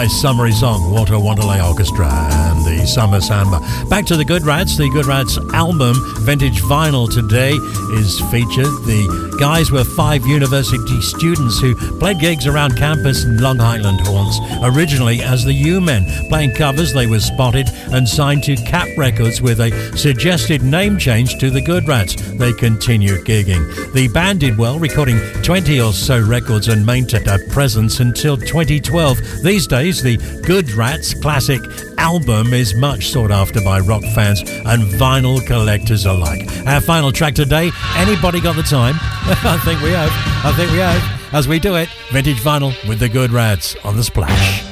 Nice summery song, Water Wanderlei Orchestra and the Summer Samba. Back to the Good Rats. The Good Rats album, Vintage Vinyl, today is featured. The guys were 5 university students who played gigs around campus in Long Island Haunts, originally as the U-Men. Playing covers, they were spotted and signed to Cap Records with a suggested name change to the Good Rats. They continued gigging. The band did well, recording 20 or so records and maintained a presence until 2012. These days, the Good Rats classic album is much sought after by rock fans and vinyl collectors alike. Our final track today, anybody got the time? I think we have. As we do it, Vintage Vinyl with the Good Rats on The Splash.